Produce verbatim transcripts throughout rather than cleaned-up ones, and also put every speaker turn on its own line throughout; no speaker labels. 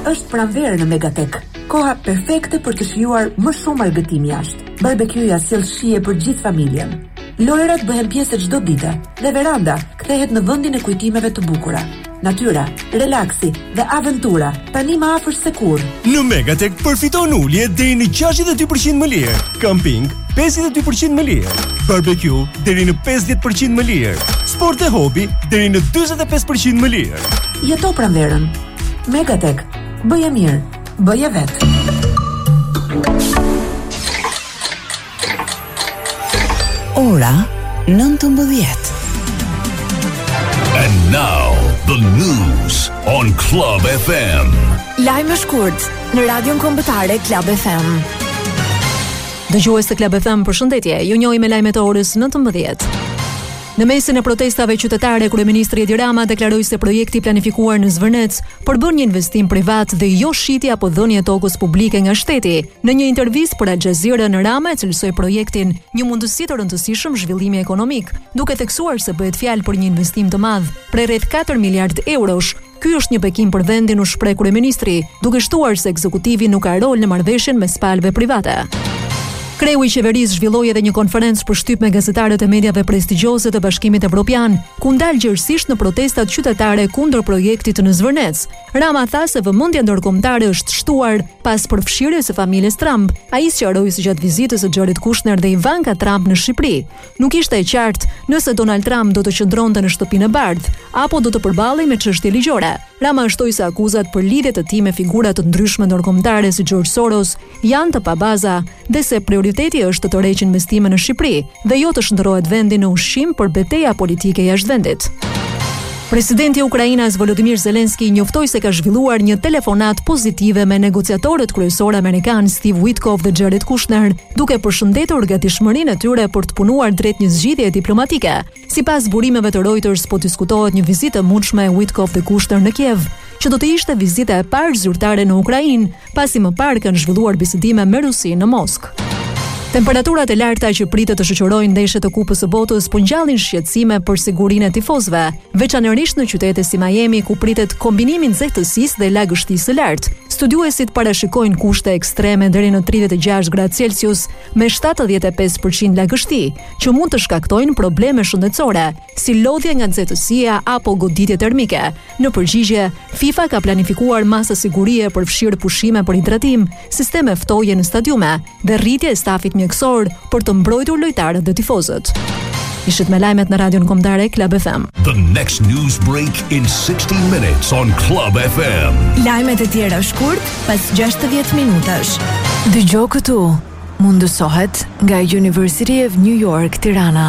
është pranverë në Megatek. Koha perfekte për të shijuar më shumë argëtim jashtë. Barbecue-ja sjell shije për gjithë familjen. Lojrat bëhen pjesë çdo dite dhe veranda kthehet në vendin e kujtimeve të bukura. Natyra, relaksi dhe aventura tani më afër se kurrë.
Në Megatek përfiton ulje deri në gjashtëdhjetë e dy përqind më lirë. Camping pesëdhjetë e dy përqind më lirë. Barbecue deri në pesëdhjetë përqind më lirë. Sport e hobi deri në dyzet e pesë përqind më lirë.
Jeto pranverën. Megatek, bëje mirë, bëje vetë.
Ora nëntëmbëdhjetë.
And now the news on Club F M.
Lajme shkurt në Radion Kombëtare Club F M.
Dëgjues të Club F M, përshëndetje. Ju njohim me lajmet e orës nëntëmbëdhjetë. Në mesin e protestave qytetare, kryeministri Edi Rama deklaroi se projekti planifikuar në Zvërnec përbën një investim privat dhe jo shitje apo dhënie tokës publike nga shteti. Në një intervistë për Al Jazeera, Rama e cilësoi projektin një mundësi të rëndësishëm zhvillimi ekonomik, duke theksuar se bëhet fjalë për një investim të madh, prej rreth katër miliard eurosh. Ky është një bekim për vendin, u shpreh kryeministri, duke shtuar se ekzekutivi nuk ka rol në marrëveshjen mes palëve private. Kreu i qeverisë zhvilloi edhe një konferencë për shtyp me gazetarët e mediave prestigjioze të Bashkimit Evropian, ku ndal gjerësisht në protestat qytetare kundër projektit në Zvërnec. Rama tha se vëmendja ndërkombëtare është shtuar pas përfshirjes së familjes Trump. Ai sqaroi se gjatë vizitës së Jared Kushner dhe Ivanka Trump në Shqipëri, nuk ishte e qartë nëse Donald Trump do të qëndronte në Shtëpinë e Bardhë apo do të përballej me çështje ligjore. Rama shtoi se akuzat për lidhje të tij me figura të ndryshme ndërkombëtare si George Soros janë të pabaza dhe se prioriteti është të tërheqin investime në Shqipëri dhe jo të shndërrohet vendi në ushqim për betejë politike jashtë vendit. Presidenti i Ukrainës Volodymyr Zelensky njoftoi se ka zhvilluar një telefonat pozitive me negociatorët kryesorë amerikan Steve Witkoff dhe Jared Kushner, duke përshëndetur gatishmërinë e tyre për të punuar drejt një zgjidhjeje diplomatike. Sipas burimeve të Reuters, po diskutohet një vizitë e mundshme e Witkoff dhe Kushner në Kiev, që do të ishte vizita e parë zyrtare në Ukrainë, pasi më parë kanë zhvilluar bisedime me Rusinë në Moskë. Temperaturat e larta që pritet të shoqërojnë ndeshjet e Kupës së Botës po ngjallin shqetësime për sigurinë e tifozëve, veçanërisht në qytete si Miami, ku pritet kombinimi nxehtësisë dhe lagështisë së lartë. Studiuesit parashikojnë kushte ekstreme deri në tridhjetë e gjashtë gradë Celsius me shtatëdhjetë e pesë përqind lagështi, që mund të shkaktojnë probleme shëndetësore, si lodhje nga nxehtësia apo goditje termike. Në përgjigje, FIFA ka planifikuar masa sigurie për fshirë pushime për hidratim, sisteme ftoje në stadiume dhe rritje e stafit mjekësor për të mbrojtur lojtarët dhe tifozët. Ishit me lajmet në Radion Kombëtare Club F M.
The next news break in sixty minutes on Club F M.
Lajmet e tjera shkurt pas gjashtëdhjetë minutash. Dëgjoj këtu. Mundësohet nga University of New York, Tirana.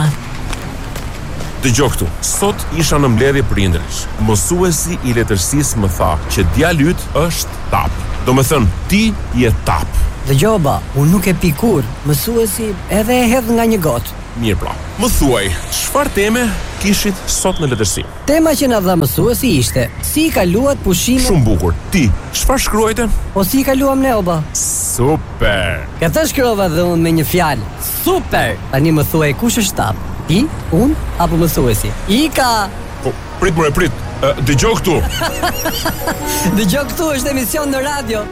Dëgjoj këtu. Sot isha në mbledhje prindërish. Mësuesi i letërsisë më tha që djali yt është tap. Do me thënë, ti je tap.
Dëgjoba, unë nuk e pi kur. Mësuesi edhe e hedh nga një gotë.
Mirë pra, më thuaj, çfarë teme kishit sot në letërsi?
Tema që na dha mësuesi ishte si i kaluat pushime.
Shumë bukur. Ti, çfarë shkruajte?
Po si i kaluam ne oba?
Super.
Këtë shkruava dhe unë me një fjalë. Super. Tani më thuaj kush është tap? Ti, unë apo mësuesi? Ika.
Po, prit more, prit. Uh, Dëgjoj këtu.
Dëgjoj këtu është emision në radio.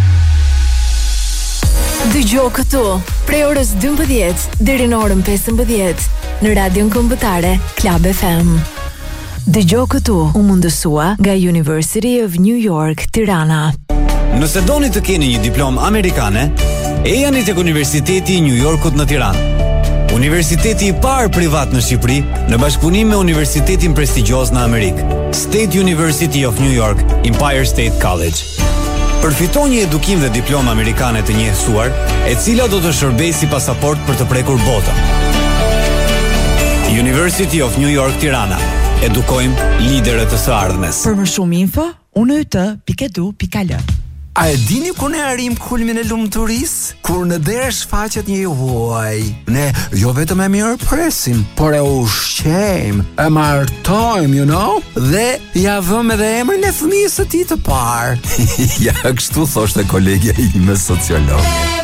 Dëgjoj këtu, prej orës dymbëdhjetë deri në orën pesëmbëdhjetë në Radion Kombëtare Club F M. Dëgjoj këtu, u mundësua nga University of New York, Tirana.
Nëse doni të keni një diplomë amerikane, ejani tek Universiteti i New Yorkut në Tiranë. Universiteti i parë privat në Shqipëri, në bashkëpunim me universitetin prestigjioz në Amerikë, State University of New York, Empire State College. Përfiton një edukim dhe diplomë amerikane të njëjtësuar, e cila do të shërbejë si pasaport për të prekur botën. University of New York, Tirana. Edukojmë liderët të së ardhmes.
Për më shumë info, unë e të pike du pika lë.
A e dini ku ne arrim kulmin e lumturisë? Kur në derë shfaqet një huaj. Ne jo vetëm e mirë presim, por e ushqejmë, e martojmë, you know? Dhe ja vëmë edhe emrin e fëmijës së tij të parë. Ja, kështu thoshte kolegja ime sociolog.